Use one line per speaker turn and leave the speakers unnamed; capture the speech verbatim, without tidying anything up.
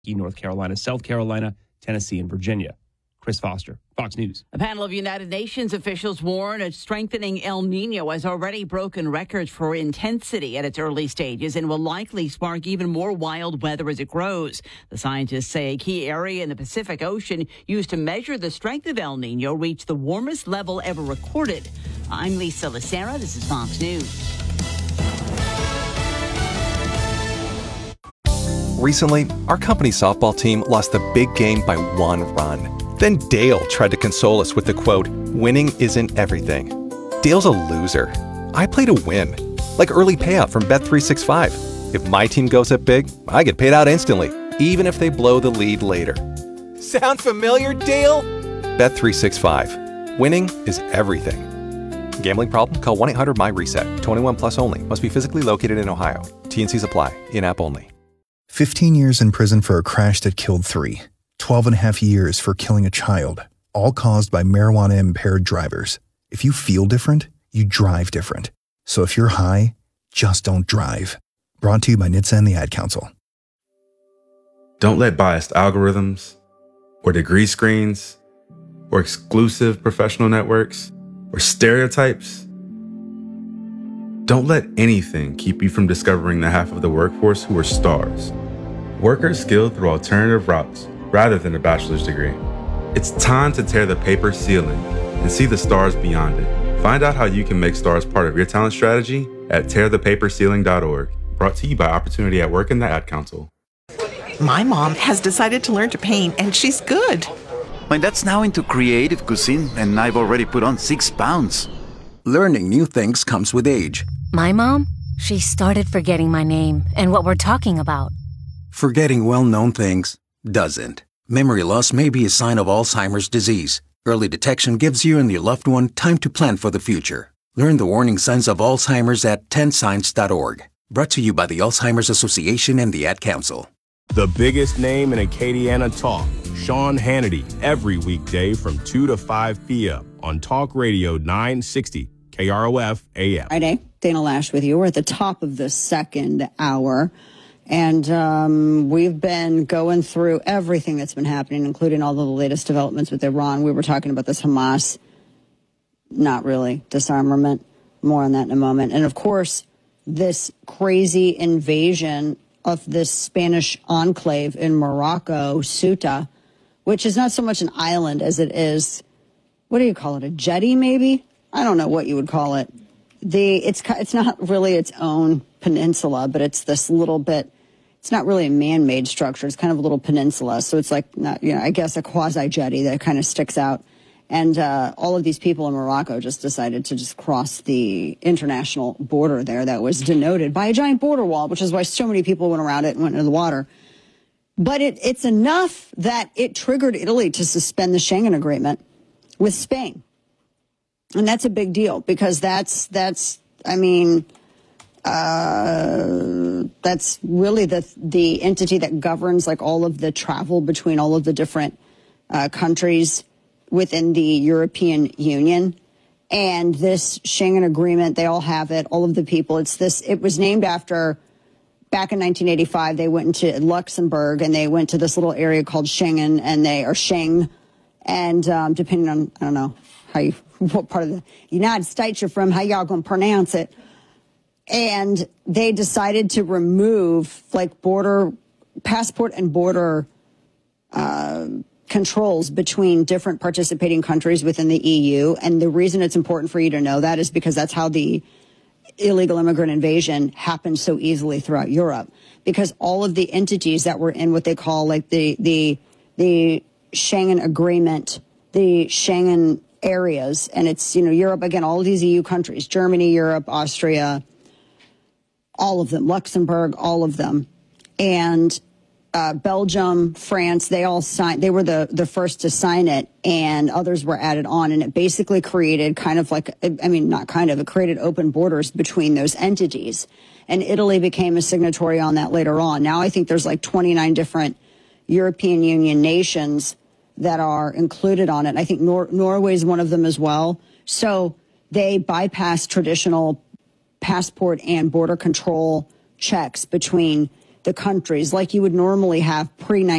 North Carolina, South Carolina, Tennessee, and Virginia. Chris Foster, Fox News.
A panel of United Nations officials warn a strengthening El Nino has already broken records for intensity at its early stages and will likely spark even more wild weather as it grows. The scientists say a key area in the Pacific Ocean used to measure the strength of El Nino reached the warmest level ever recorded. I'm Lisa Lacera. This is Fox News.
Recently, our company softball team lost the big game by one run. Then Dale tried to console us with the quote, "Winning isn't everything." Dale's a loser. I play to win, like early payout from Bet three sixty-five. If my team goes up big, I get paid out instantly, even if they blow the lead later. Sound familiar, Dale? Bet three sixty-five. Winning is everything. Gambling problem? Call one eight hundred M Y reset. twenty-one plus only. Must be physically located in Ohio. T and Cs apply. In-app only.
fifteen years in prison for a crash that killed three. twelve and a half years for killing a child, all caused by marijuana-impaired drivers. If you feel different, you drive different. So if you're high, just don't drive. Brought to you by N H T S A and the Ad Council.
Don't let biased algorithms, or degree screens, or exclusive professional networks, or stereotypes. Don't let anything keep you from discovering the half of the workforce who are stars. Workers skilled through alternative routes rather than a bachelor's degree. It's time to tear the paper ceiling and see the stars beyond it. Find out how you can make stars part of your talent strategy at tear the paper ceiling dot org. Brought to you by Opportunity at Work and the Ad Council.
My mom has decided to learn to paint, and she's good.
My dad's now into creative cuisine, and I've already put on six pounds.
Learning new things comes with age.
My mom, she started forgetting my name and what we're talking about.
Forgetting well-known things doesn't. Memory loss may be a sign of Alzheimer's disease. Early detection gives you and your loved one time to plan for the future. Learn the warning signs of Alzheimer's at ten signs dot org. Brought to you by the Alzheimer's Association and the Ad Council.
The biggest name in Acadiana talk, Sean Hannity, every weekday from two to five p.m. on Talk Radio nine sixty K R O F A M.
Friday, Dana Lash with you. We're at the top of the second hour. And um, we've been going through everything that's been happening, including all of the latest developments with Iran. We were talking about this Hamas, not really, disarmament. More on that in a moment. And, of course, this crazy invasion of this Spanish enclave in Morocco, Ceuta, which is not so much an island as it is, what do you call it, a jetty maybe? I don't know what you would call it. The It's, it's not really its own peninsula, but it's this little bit. It's not really a man-made structure. It's kind of a little peninsula. So it's like, not, you know, I guess a quasi-jetty that kind of sticks out. And uh, all of these people in Morocco just decided to just cross the international border there that was denoted by a giant border wall, which is why so many people went around it and went into the water. But it, it's enough that it triggered Italy to suspend the Schengen Agreement with Spain. And that's a big deal because that's, that's I mean... Uh, that's really the the entity that governs like all of the travel between all of the different uh, countries within the European Union. And this Schengen Agreement, they all have it, all of the people. It's this. It was named after, back in nineteen eighty-five, they went into Luxembourg and they went to this little area called Schengen, and they are Schengen. And um, depending on, I don't know how you, what part of the United States you're from, how y'all gonna pronounce it. And they decided to remove like border passport and border uh, controls between different participating countries within the E U. And the reason it's important for you to know that is because that's how the illegal immigrant invasion happened so easily throughout Europe, because all of the entities that were in what they call like the the the Schengen Agreement, the Schengen areas. And it's, you know, Europe, again, all of these E U countries, Germany, Europe, Austria, all of them, Luxembourg, all of them, and uh, Belgium, France, they all signed, they were the, the first to sign it, and others were added on. And it basically created kind of like, I mean, not kind of, it created open borders between those entities. And Italy became a signatory on that later on. Now I think there's like twenty-nine different European Union nations that are included on it. I think Nor- Norway is one of them as well. So they bypass traditional passport and border control checks between the countries like you would normally have pre